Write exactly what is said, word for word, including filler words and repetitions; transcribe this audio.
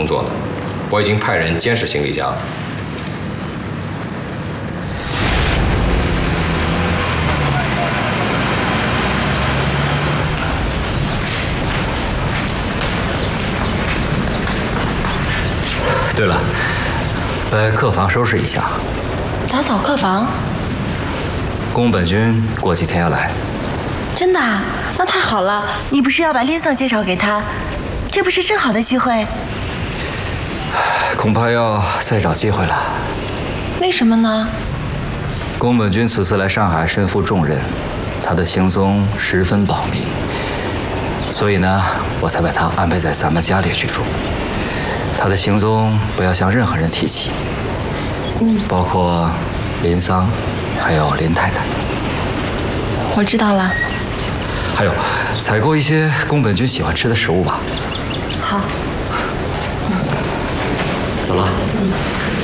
工作的，我已经派人监视行李箱。对了，把客房收拾一下。 打扫客房？ 宫本君过几天要来。 真的啊？那太好了！你不是要把liên桑介绍给他？这不是正好的机会？ 恐怕要再找机会了。 为什么呢？ 宫本君此次来上海身负重任，他的行踪十分保密，所以呢，我才把他安排在咱们家里居住。他的行踪不要向任何人提起，嗯，包括林桑，还有林太太。 我知道了。 还有，采购一些宫本君喜欢吃的食物吧。 好。 走了。